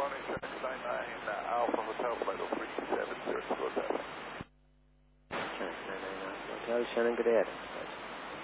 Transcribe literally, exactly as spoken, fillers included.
morning, Shark nine nine uh, Alpha Hotel, flight oh three seven zero two oh seven. Shark nine nine Alpha Hotel, Shannon, good day.